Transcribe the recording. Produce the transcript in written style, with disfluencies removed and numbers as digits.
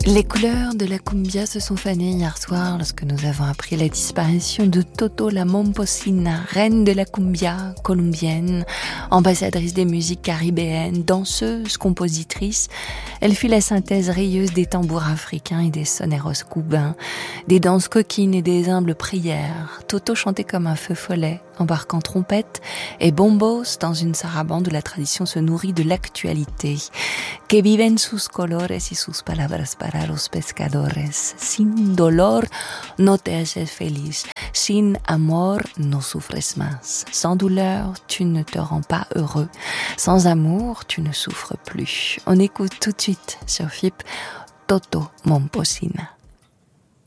Les couleurs de la cumbia se sont fanées hier soir lorsque nous avons appris la disparition de Toto la Momposina, reine de la cumbia colombienne, ambassadrice des musiques caribéennes, danseuse, compositrice. Elle fit la synthèse rieuse des tambours africains et des soneros cubains, des danses coquines et des humbles prières. Toto chantait comme un feu follet, embarquant trompette et bombos dans une sarabande où la tradition se nourrit de l'actualité. Que viven sus colores y sus palabras para los pescadores. Sin dolor no te haces feliz. Sin amor no sufres más. Sans douleur, tu ne te rends pas heureux. Sans amour, tu ne souffres plus. On écoute tout de suite sur FIP Toto Momposina.